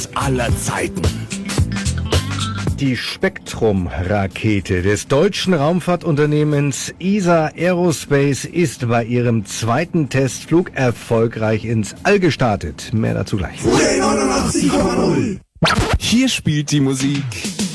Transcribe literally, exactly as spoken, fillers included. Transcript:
aller Zeiten. Die Spektrum-Rakete des deutschen Raumfahrtunternehmens E S A Aerospace ist bei ihrem zweiten Testflug erfolgreich ins All gestartet. Mehr dazu gleich. neunundachtzig Komma null. Hier spielt die Musik